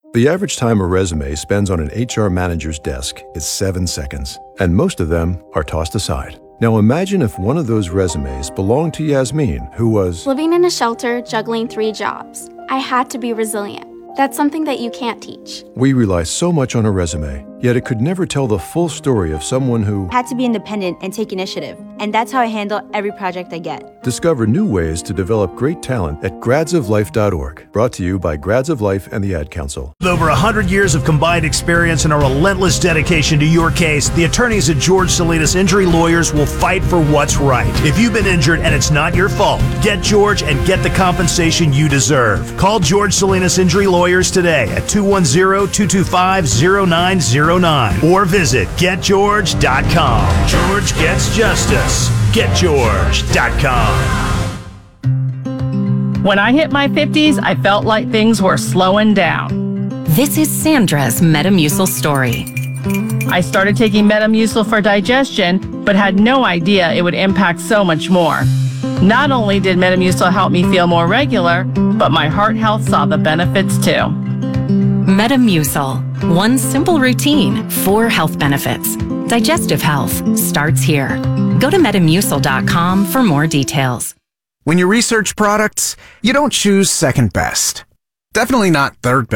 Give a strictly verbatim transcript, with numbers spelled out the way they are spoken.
The average time a resume spends on an H R manager's desk is seven seconds, and most of them are tossed aside. Now imagine if one of those resumes belonged to Yasmin, who was living in a shelter, juggling three jobs. I had to be resilient. That's something that you can't teach. We rely so much on a resume, yet it could never tell the full story of someone who had to be independent and take initiative. And that's how I handle every project I get. Discover new ways to develop great talent at grads of life dot org. Brought to you by Grads of Life and the Ad Council. With over one hundred years of combined experience and a relentless dedication to your case, the attorneys at George Salinas Injury Lawyers will fight for what's right. If you've been injured and it's not your fault, get George and get the compensation you deserve. Call George Salinas Injury Lawyers today at two one zero, two two five, zero nine zero nine or visit get george dot com. George gets justice. get george dot com. When I hit my fifties, I felt like things were slowing down. This is Sandra's Metamucil story. I started taking Metamucil for digestion, but had no idea it would impact so much more. Not only did Metamucil help me feel more regular, but my heart health saw the benefits too. Metamucil. One simple routine, four health benefits. Digestive health starts here. Go to metamucil dot com for more details. When you research products, you don't choose second best. Definitely not third best.